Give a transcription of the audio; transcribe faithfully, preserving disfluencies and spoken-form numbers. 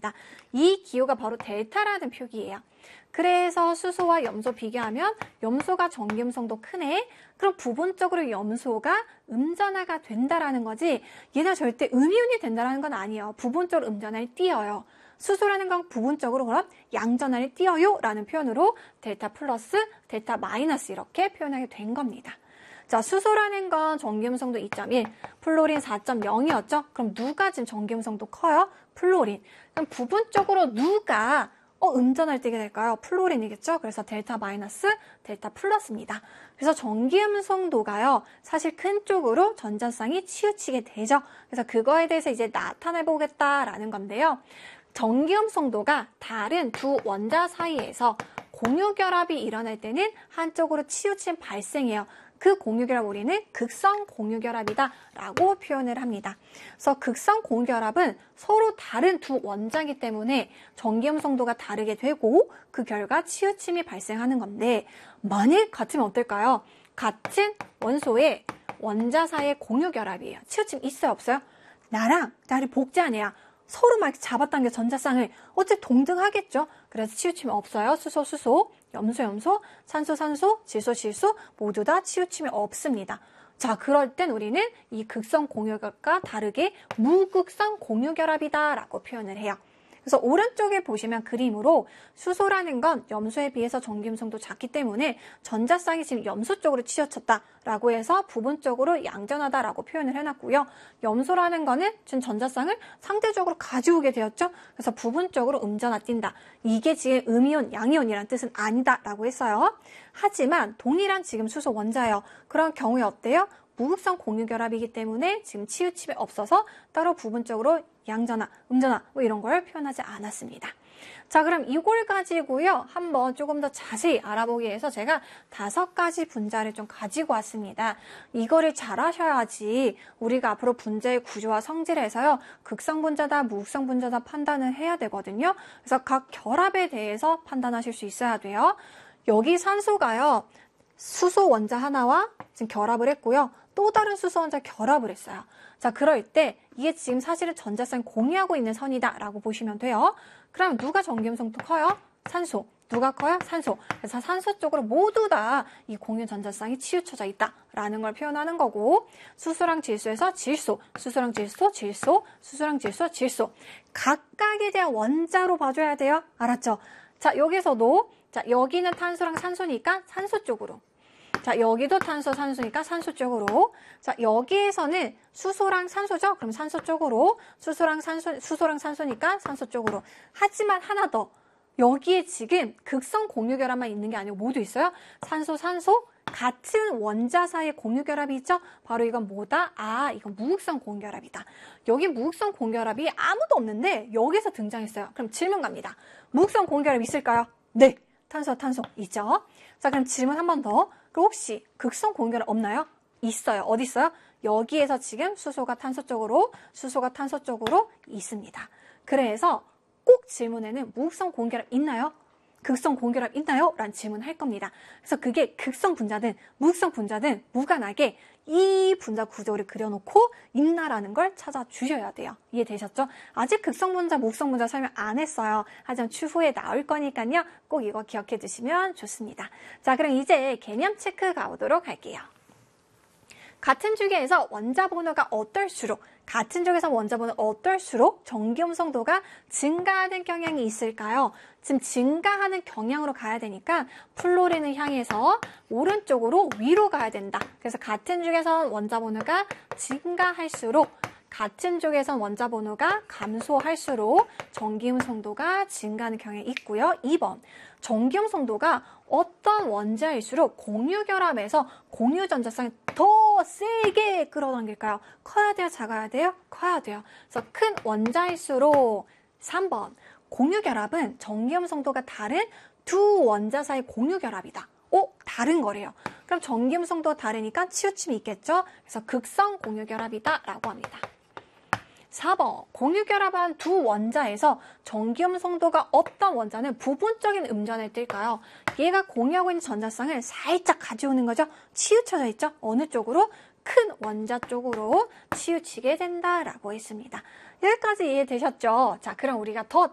있습니다. 이 기호가 바로 델타라는 표기예요. 그래서 수소와 염소 비교하면 염소가 전기음성도 크네. 그럼 부분적으로 염소가 음전화가 된다라는 거지 얘가 절대 음이온이 된다라는 건 아니에요. 부분적으로 음전화를 띄어요. 수소라는 건 부분적으로 그럼 양전화를 띄어요 라는 표현으로 델타 플러스, 델타 마이너스 이렇게 표현하게 된 겁니다. 자, 수소라는 건 전기음성도 이 점 일, 플로린 사 점 영이었죠? 그럼 누가 지금 전기음성도 커요? 플로린. 그럼 부분적으로 누가 어, 음전화를 띄게 될까요? 플로린이겠죠? 그래서 델타 마이너스, 델타 플러스입니다. 그래서 전기음성도가요, 사실 큰 쪽으로 전자쌍이 치우치게 되죠. 그래서 그거에 대해서 이제 나타내 보겠다라는 건데요. 전기음성도가 다른 두 원자 사이에서 공유결합이 일어날 때는 한쪽으로 치우침 발생해요. 그 공유결합 우리는 극성 공유결합이다 라고 표현을 합니다. 그래서 극성 공유결합은 서로 다른 두 원자이기 때문에 전기음성도가 다르게 되고 그 결과 치우침이 발생하는 건데 만일 같으면 어떨까요? 같은 원소의 원자 사이의 공유결합이에요. 치우침 있어요? 없어요? 나랑 나를 복제한 애야. 서로 막 잡아당겨 전자쌍을 어째 동등하겠죠? 그래서 치우침이 없어요. 수소, 수소, 염소, 염소, 산소, 산소, 질소, 질소 모두 다 치우침이 없습니다. 자, 그럴 땐 우리는 이 극성 공유결합과 다르게 무극성 공유결합이다 라고 표현을 해요. 그래서 오른쪽에 보시면 그림으로 수소라는 건 염소에 비해서 전기음성도 작기 때문에 전자쌍이 지금 염소 쪽으로 치우쳤다라고 해서 부분적으로 양전하다라고 표현을 해놨고요. 염소라는 거는 지금 전자쌍을 상대적으로 가져오게 되었죠. 그래서 부분적으로 음전화 띈다. 이게 지금 음이온, 양이온이란 뜻은 아니다라고 했어요. 하지만 동일한 지금 수소 원자예요. 그런 경우에 어때요? 무극성 공유결합이기 때문에 지금 치우침이 없어서 따로 부분적으로 양전화, 음전화 뭐 이런 걸 표현하지 않았습니다. 자, 그럼 이걸 가지고요. 한번 조금 더 자세히 알아보기 위해서 제가 다섯 가지 분자를 좀 가지고 왔습니다. 이거를 잘 아셔야지 우리가 앞으로 분자의 구조와 성질에서요. 극성 분자다, 무극성 분자다 판단을 해야 되거든요. 그래서 각 결합에 대해서 판단하실 수 있어야 돼요. 여기 산소가요. 수소 원자 하나와 지금 결합을 했고요. 또 다른 수소 원자 결합을 했어요. 자, 그럴 때 이게 지금 사실은 전자쌍 공유하고 있는 선이다 라고 보시면 돼요. 그럼 누가 전기음성도 커요? 산소. 누가 커요? 산소. 그래서 산소 쪽으로 모두 다 이 공유 전자쌍이 치우쳐져 있다라는 걸 표현하는 거고, 수소랑 질소에서 질소, 수소랑 질소, 질소, 수소랑 질소, 질소. 각각에 대한 원자로 봐줘야 돼요. 알았죠? 자, 여기서도 자, 여기는 탄소랑 산소니까 산소 쪽으로. 자, 여기도 탄소, 산소니까 산소 쪽으로. 자, 여기에서는 수소랑 산소죠? 그럼 산소 쪽으로. 수소랑 산소, 수소랑 산소니까 산소 쪽으로. 하지만 하나 더. 여기에 지금 극성 공유결합만 있는 게 아니고 모두 있어요. 산소, 산소, 같은 원자 사이의 공유결합이 있죠? 바로 이건 뭐다? 아, 이건 무극성 공유결합이다. 여기 무극성 공유결합이 아무도 없는데 여기서 등장했어요. 그럼 질문 갑니다. 무극성 공유결합 있을까요? 네. 탄소, 탄소 있죠? 자, 그럼 질문 한 번 더. 그럼 혹시 극성 공유결합 없나요? 있어요. 어디 있어요? 여기에서 지금 수소가 탄소 쪽으로, 수소가 탄소 쪽으로 있습니다. 그래서 꼭 질문에는 무극성 공유결합 있나요? 극성 공유결합 있나요? 라는 질문을 할 겁니다. 그래서 그게 극성 분자든 무극성 분자든 무관하게 이 분자 구조를 그려놓고 있나라는 걸 찾아주셔야 돼요. 이해되셨죠? 아직 극성 분자, 무극성 분자 설명 안 했어요. 하지만 추후에 나올 거니까요. 꼭 이거 기억해 두시면 좋습니다. 자, 그럼 이제 개념 체크 가보도록 할게요. 같은 주기에서 원자 번호가 어떨수록 같은 쪽에서 원자 번호 어떨수록 전기음성도가 증가하는 경향이 있을까요? 지금 증가하는 경향으로 가야 되니까 플로린을 향해서 오른쪽으로 위로 가야 된다. 그래서 같은 쪽에서 원자 번호가 증가할수록 같은 쪽에선 원자 번호가 감소할수록 전기음성도가 증가하는 경향이 있고요. 이 번, 전기음성도가 어떤 원자일수록 공유결합에서 공유전자쌍이 더 세게 끌어당길까요? 커야 돼요? 작아야 돼요? 커야 돼요. 그래서 큰 원자일수록 삼 번, 공유결합은 전기음성도가 다른 두 원자 사이 공유결합이다. 오, 다른 거래요. 그럼 전기음성도가 다르니까 치우침이 있겠죠? 그래서 극성 공유결합이다 라고 합니다. 사 번, 공유결합한 두 원자에서 전기음성도가 없던 원자는 부분적인 음전을 띨까요? 얘가 공유하고 있는 전자쌍을 살짝 가져오는 거죠. 치우쳐져 있죠. 어느 쪽으로? 큰 원자 쪽으로 치우치게 된다라고 했습니다. 여기까지 이해되셨죠? 자, 그럼 우리가 더